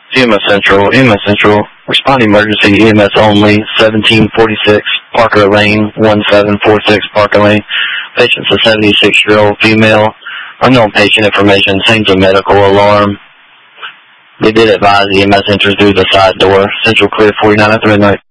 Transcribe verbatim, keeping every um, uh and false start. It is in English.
E M S Central, E M S Central, respond emergency, E M S only, seventeen forty-six Parker Lane, one seven four six Parker Lane. Patient's a seventy-six-year-old female. Unknown patient information, seems a medical alarm. They did advise E M S enters through the side door. Central clear forty-nine after midnight.